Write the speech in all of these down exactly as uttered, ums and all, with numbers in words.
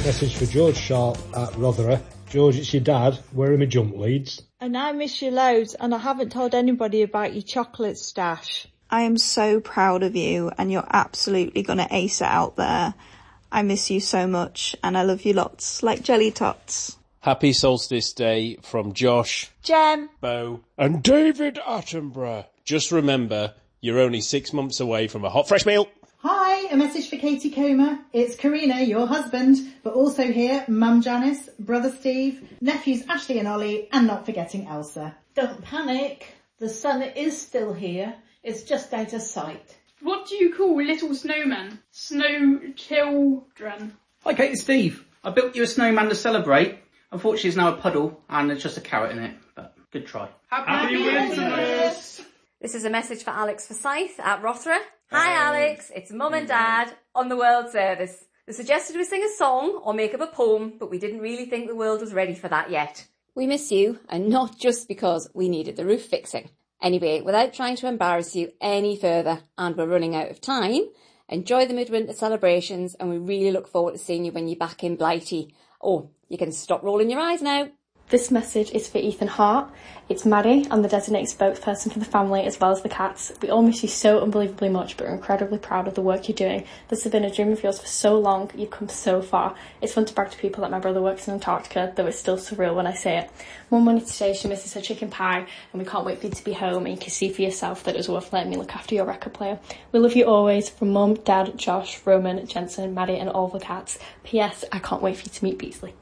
Message for George Sharp at Rotherham. George, it's your dad. Where are my jump leads? And I miss you loads, and I haven't told anybody about your chocolate stash. I am so proud of you, and you're absolutely going to ace it out there. I miss you so much, and I love you lots, like jelly tots. Happy Solstice Day from Josh, Jem, Bo, and David Attenborough. Just remember, you're only six months away from a hot fresh meal. Hi, a message for Katie Comer. It's Karina, your husband, but also here, Mum Janice, brother Steve, nephews Ashley and Ollie, and not forgetting Elsa. Don't panic. The sun is still here. It's just out of sight. What do you call little snowmen? Snow children. Hi Kate, it's Steve. I built you a snowman to celebrate. Unfortunately it's now a puddle and there's just a carrot in it, but good try. Happy, Happy Wintermas! This is a message for Alex Forsyth at Rotherham. Hi Alex, it's Mum and Dad on the World Service. They suggested we sing a song or make up a poem, but we didn't really think the world was ready for that yet. We miss you, and not just because we needed the roof fixing. Anyway, without trying to embarrass you any further, and we're running out of time, enjoy the midwinter celebrations, and we really look forward to seeing you when you're back in Blighty. Oh, you can stop rolling your eyes now. This message is for Ethan Hart. It's Maddie. I'm the designated spokesperson for the family as well as the cats. We all miss you so unbelievably much, but we're incredibly proud of the work you're doing. This has been a dream of yours for so long. You've come so far. It's fun to brag to people that my brother works in Antarctica, though it's still surreal when I say it. Mum wanted to say she misses her chicken pie, and we can't wait for you to be home, and you can see for yourself that it was worth letting me look after your record player. We love you always, from Mum, Dad, Josh, Roman, Jensen, Maddie, and all the cats. P S. I can't wait for you to meet Beasley.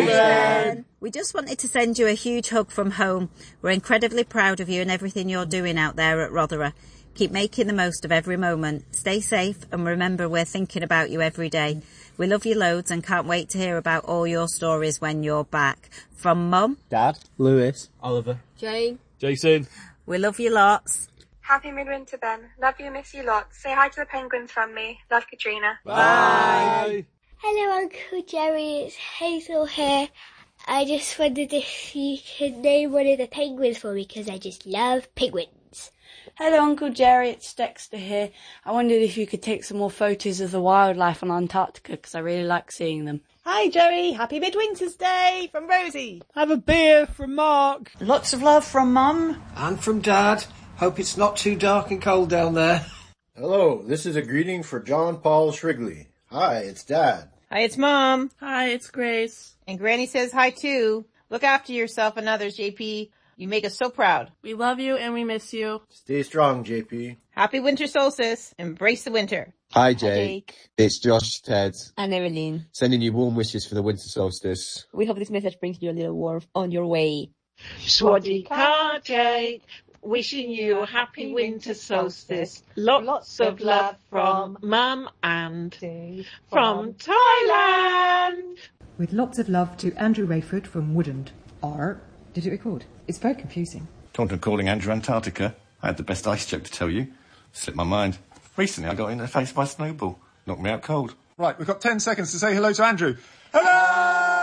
Amen. We just wanted to send you a huge hug from home. We're incredibly proud of you and everything you're doing out there at Rotherham. Keep making the most of every moment. Stay safe and remember we're thinking about you every day. We love you loads and can't wait to hear about all your stories when you're back. From Mum, Dad, Lewis, Oliver, Jane, Jason. We love you lots. Happy midwinter, Ben. Love you, miss you lots. Say hi to the penguins from me. Love, Katrina. Bye. Bye. Hello, Uncle Jerry. It's Hazel here. I just wondered if you could name one of the penguins for me, because I just love penguins. Hello, Uncle Jerry. It's Dexter here. I wondered if you could take some more photos of the wildlife on Antarctica, because I really like seeing them. Hi, Jerry. Happy Midwinter's Day from Rosie. Have a beer from Mark. Lots of love from Mum. And from Dad. Hope it's not too dark and cold down there. Hello, this is a greeting for John Paul Shrigley. Hi, it's Dad. Hi, it's Mum. Hi, it's Grace. And Granny says hi too. Look after yourself and others, J P. You make us so proud. We love you and we miss you. Stay strong, J P. Happy winter solstice. Embrace the winter. Hi, Jake. Hi, it's Josh, Ted. And Evelyn. Sending you warm wishes for the winter solstice. We hope this message brings you a little warmth on your way. Swadika, Jake. Wishing you a happy winter solstice. Lots, Lots of love from Mum and Dave from Thailand. With lots of love to Andrew Rayford from Woodend. R. Did it record? It's very confusing. Talking of calling Andrew Antarctica, I had the best ice joke to tell you. Slipped my mind. Recently I got in the face by a snowball. Knocked me out cold. Right, we've got ten seconds to say hello to Andrew. Hello!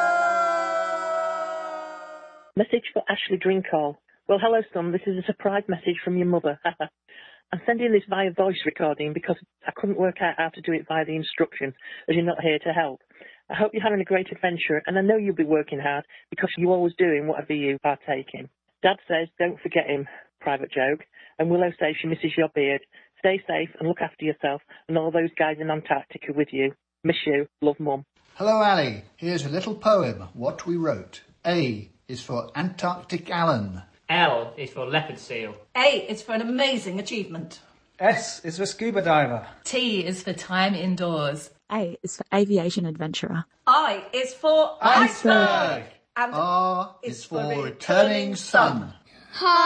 Message for Ashley Drinkall. Well, hello, son. This is a surprise message from your mother. I'm sending this via voice recording because I couldn't work out how to do it via the instructions, as you're not here to help. I hope you're having a great adventure, and I know you'll be working hard because you're always doing whatever you partake in. Dad says don't forget him, private joke, and Willow says she misses your beard. Stay safe and look after yourself and all those guys in Antarctica with you. Miss you. Love, Mum. Hello, Ali. Here's a little poem, What We Wrote. A is for Antarctic Alan. L is for leopard seal. A is for an amazing achievement. S is for scuba diver. T is for time indoors. A is for aviation adventurer. I is for iceberg. And R is for returning sun. Hi.